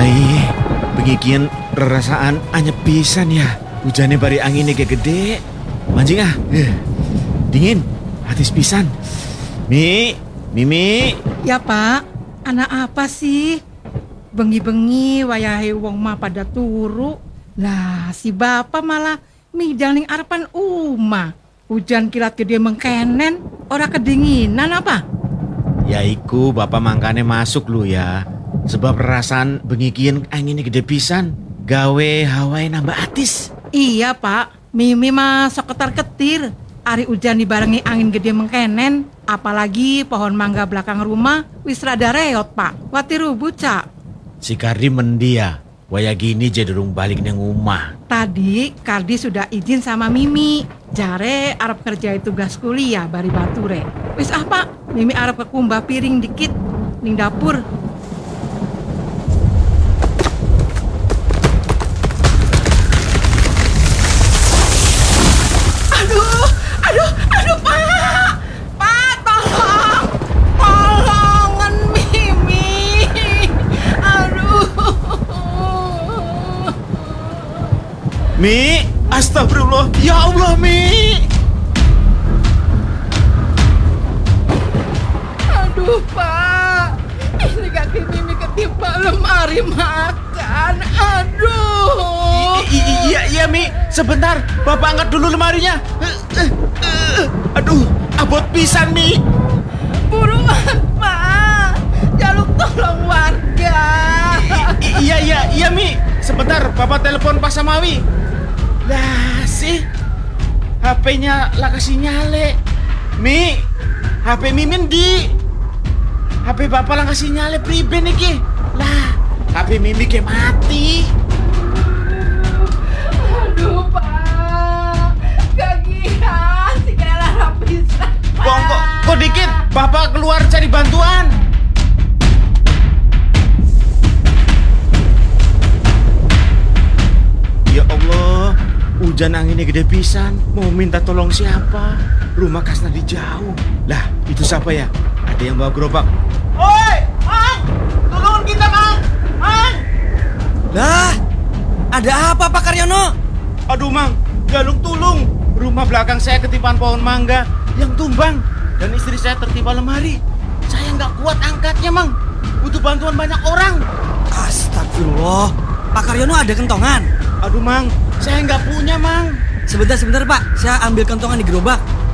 Ih, pengikian perasaan anyep pisan ya. Hujannya bari anginnya kayak gede. Mancing ah. Dingin. Hatis pisan. Mimi. Ya Pak, anak apa sih? Bengi-bengi wayahe wong mah pada turu. Lah si bapak malah midang ning arepan umah. Hujan kilat gede mengkenen, ora kedinginan apa? Ya iku bapak mangkane masuk lu ya. Sebab perasaan bengikian anginnya gede pisan. Gawe hawai nambah atis. Iya Pak, Mimi mah sok ketar-ketir. Ari hujan dibarengi angin gede mengkenen. Apalagi pohon mangga belakang rumah wis rada reot Pak. Wati rubuh Cak. Si Kardi mendia. Waya gini jadurung balik nang rumah. Tadi Kardi sudah izin sama Mimi. Jare arep kerjai tugas kuliah bari bature. Wis apa? Mimi arep ke kumbah piring dikit ning dapur. Aduh Pak! Pak tolong! Tolongan Mimi! Aduh! Mi, astagfirullah. Ya Allah, Mi. Aduh Pak, ini kaki Mimi ketimpa lemari makan. Aduh. Iya Mi, sebentar. Bapak angkat dulu lemarinya. Aduh, abot pisan Mi. Buruan Pak, jaluk tolong warga. Iya Mi. Sebentar, Bapak telepon Pak Samawi. Lah sih, HP-nya lah kasih nyale. Mi, HP Mimin di. HP Bapak lah kasih nyale priben iki. Lah, HP Mimi kayak mati. Aduh Pak, gagihan si kela rapisan. Kok dikit, Bapak keluar cari bantuan. Ya Allah, hujan anginnya gede pisan. Mau minta tolong siapa? Rumah Kasna di jauh. Lah, itu siapa ya? Ada yang bawa gerobak. Oi, Mang! Tolong kita, Mang! Mang! Lah, ada apa Pak Karyono? Aduh, Mang, galung tulung. Rumah belakang saya ketipan pohon mangga yang tumbang. Dan istri saya tertimpa lemari. Saya nggak kuat angkatnya, Mang. Butuh bantuan banyak orang. Astagfirullah, Pak Karyono ada kentongan? Aduh, Mang, saya nggak punya, Mang. Sebentar Pak, saya ambil kentongan di gerobak.